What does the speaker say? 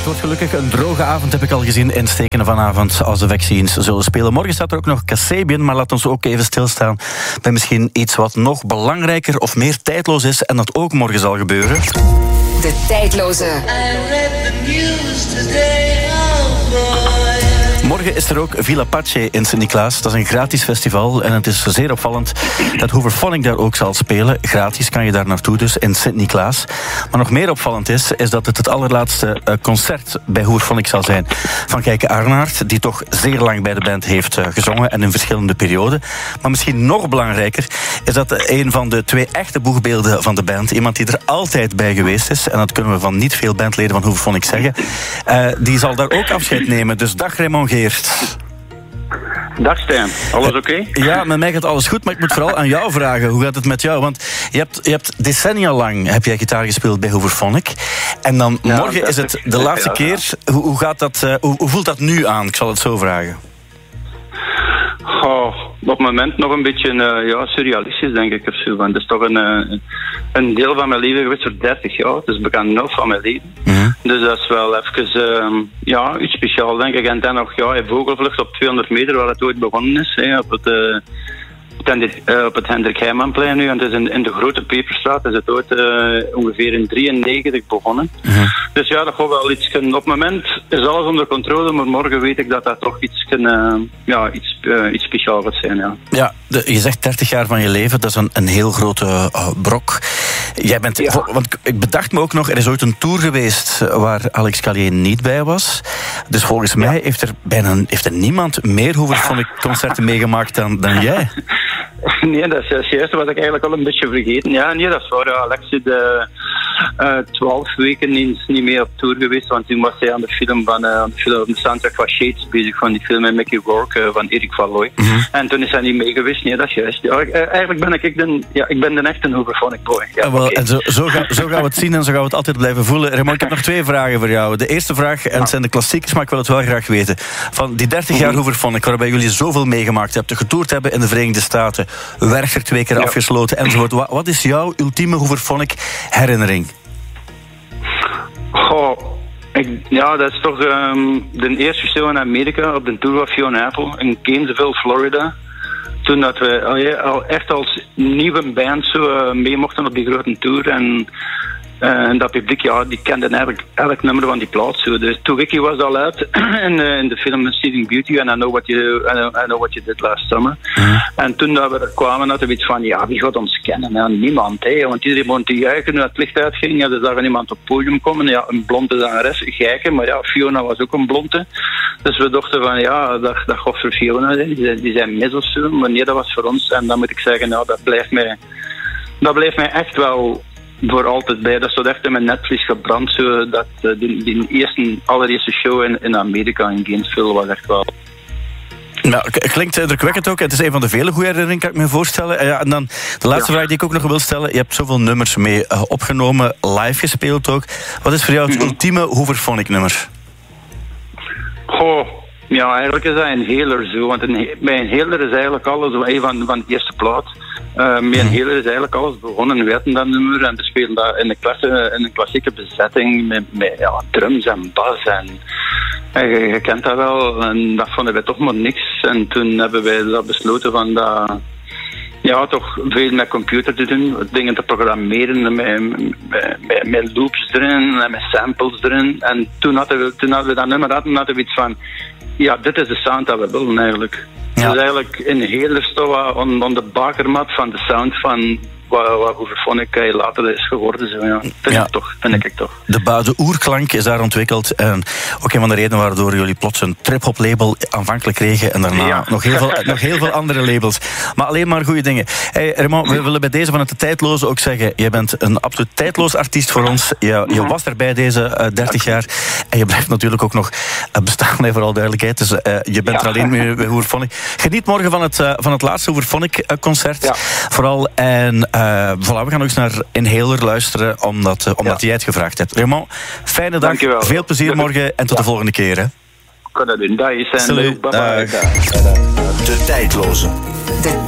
Het wordt gelukkig een droge avond, heb ik al gezien instekenen vanavond als de vaccins zullen spelen. Morgen staat er ook nog Kasabian, maar laat ons ook even stilstaan bij misschien iets wat nog belangrijker of meer tijdloos is en dat ook morgen zal gebeuren. De tijdloze. Morgen is er ook Villa Pace in Sint-Niklaas. Dat is een gratis festival en het is zeer opvallend dat Hooverphonic daar ook zal spelen. Gratis kan je daar naartoe dus in Sint-Niklaas. Maar nog meer opvallend is dat het allerlaatste concert bij Hooverphonic zal zijn van Kijke Arnaert, die toch zeer lang bij de band heeft gezongen en in verschillende perioden. Maar misschien nog belangrijker is dat een van de twee echte boegbeelden van de band, iemand die er altijd bij geweest is, en dat kunnen we van niet veel bandleden van Hooverphonic zeggen, die zal daar ook afscheid nemen. Dus dag Raymond Geert. Dag Stijn, alles oké? Ja, met mij gaat alles goed, maar ik moet vooral aan jou vragen. Hoe gaat het met jou? Want je hebt decennia lang heb jij gitaar gespeeld bij Hooverphonic. En dan morgen is het de laatste keer. Hoe gaat dat, hoe voelt dat nu aan? Ik zal het zo vragen. Op het moment nog een beetje surrealistisch, denk ik. Het is toch een deel van mijn leven geweest voor 30 jaar. Het is bijna de helft van mijn leven. Mm-hmm. Dus dat is wel even iets speciaals, denk ik. En dan nog in vogelvlucht op 200 meter, waar het ooit begonnen is. Op het Hendrik Heijmanplein nu. En het is in de Grote Peperstraat is het ooit ongeveer in 1993 begonnen. Mm-hmm. Dus ja, dat gaat wel iets. Op het moment is alles onder controle, maar morgen weet ik dat toch iets speciaals gaat zijn. Ja, je zegt 30 jaar van je leven, dat is een heel grote brok. Jij bent, want ik bedacht me ook nog, er is ooit een tour geweest waar Alex Calier niet bij was. Dus volgens mij heeft er niemand meer Hooverphonic-concerten meegemaakt dan jij. Nee, dat is juist wat ik eigenlijk al een beetje vergeten. Ja, nee, dat is waar. Alex is 12 weken niet meer op tour geweest, want toen was hij aan de film van de soundtrack van Shades bezig, van die film met Mickey Rourke van Erik van Looy. Mm-hmm. En toen is hij niet mee geweest. Nee, dat is juist. Ja, eigenlijk ben ik ben de echte Hooverphonic boy. Ja, en zo gaan we het zien en zo gaan we het altijd blijven voelen. Raymond, ik heb nog 2 vragen voor jou. De eerste vraag, en het zijn de klassiekers, maar ik wil het wel graag weten. Van die 30 jaar Hooverphonic, waarbij jullie zoveel meegemaakt hebben, getoerd hebben in de Verenigde Staten, Werchter 2 keer afgesloten enzovoort. Wat is jouw ultieme Hooverphonic herinnering? Dat is toch de eerste show in Amerika op de tour van Fiona Apple in Gainesville, Florida. Toen dat we al echt als nieuwe band zo mee mochten op die grote tour. En dat publiek, die kende eigenlijk elk nummer van die plaat. Zo. Dus Too Wicky was al uit in de film Sleeping Beauty en I Know What You Did Last Summer. Mm. En toen dat we er kwamen, hadden we iets van, wie gaat ons kennen? Ja, niemand, want iedereen begon te juichen toen het licht uitging. Ja, dus zagen iemand op het podium komen, een blonde zangeres, geiken, maar Fiona was ook een blonde. Dus we dachten van, dat gaat voor Fiona zijn, die zijn mis of zo. Maar nee, dat was voor ons. En dan moet ik zeggen, dat blijft mij echt wel voor altijd bij. Dat stond echt in mijn netvlies gebrand. Zo, dat die allereerste show in Amerika, in Gainesville, was echt wel... Nou, klinkt indrukwekkend ook. Het is een van de vele goede herinneringen, kan ik me voorstellen. En dan de laatste vraag die ik ook nog wil stellen. Je hebt zoveel nummers mee opgenomen, live gespeeld ook. Wat is voor jou het ultieme Hooverphonic nummer? Eigenlijk is dat een healer zo. Want bij een healer is eigenlijk alles van de eerste plaat. Met een healer is eigenlijk alles begonnen. We hadden dat nummer en we speelden dat in een klassieke bezetting met drums en bas. En je kent dat wel. En dat vonden wij toch maar niks. En toen hebben wij dat besloten van dat... toch veel met computer te doen, dingen te programmeren, met loops erin en met samples erin. En toen hadden we dat nummer hadden we iets van, dit is de sound dat we willen eigenlijk. Ja. Dus eigenlijk in hele stof on de bakermat van de sound van wat Hooverphonic later is geworden. Zo, vind ik toch. De oerklank is daar ontwikkeld. En ook een van de redenen waardoor jullie plots een trip-hop label aanvankelijk kregen. En daarna nog heel veel andere labels. Maar alleen maar goede dingen. Hey, Raymond, we willen bij deze van het tijdloze ook zeggen, jij bent een absoluut tijdloos artiest voor ons. Je was er bij deze 30 jaar. En je blijft natuurlijk ook nog bestaan, vooral duidelijkheid. Dus je bent er alleen mee bij Hooverphonic. Geniet morgen van het laatste Hooverphonic concert. Ja. Vooral. En we gaan ook eens naar Inhaler luisteren, omdat jij het gevraagd hebt. Raymond, fijne dag, veel plezier morgen en tot de volgende keer. Hè. Kan dat doen. Dag, bye bye. De tijdloze.